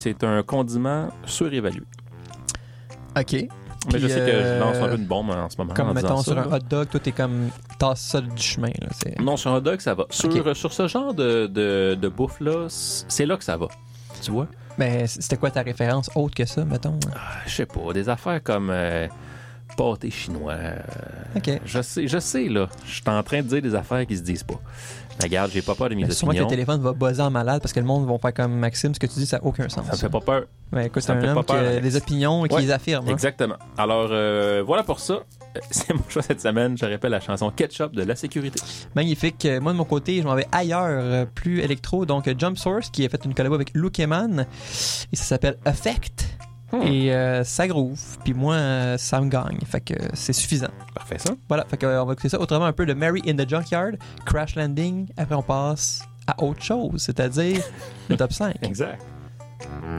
C'est un condiment surévalué. OK. Mais je sais que je lance un peu une bombe en ce moment. Comme en disant mettons ça, sur un là. hot dog, toi t'es comme tasse ça du chemin. Là, c'est... Non, sur un hot dog, ça va. Ok. Sur ce genre de bouffe-là, c'est là que ça va. Tu vois? Mais c'était quoi ta référence autre que ça, mettons? Je sais pas, des affaires comme pâté chinois. OK. Je sais, là. Je suis en train de dire des affaires qui se disent pas. Mais regarde, j'ai pas peur de mes Sûrement que opinions. le téléphone va buzzer en malade parce que le monde va faire comme Maxime, ce que tu dis, ça n'a aucun sens. Ça me fait pas peur. Mais écoute, c'est ça me un fait homme pas qui peur, a Alex. des opinions et qui Ouais. les affirme. Hein? Exactement. Alors, voilà pour ça. C'est mon choix cette semaine. Je rappelle la chanson Ketchup de La Sécurité. Magnifique. Moi, de mon côté, je m'en vais ailleurs, plus électro. Donc, Jump Source qui a fait une collabo avec Luke Eman et ça s'appelle Effect. Et ça groove. Puis moi, ça me gagne. Fait que c'est suffisant. Parfait, ça. Voilà. Fait que, on va écouter ça. Autrement, un peu de Mary in the Junkyard, Crash Landing. Après, on passe à autre chose, c'est-à-dire le top 5. Exact.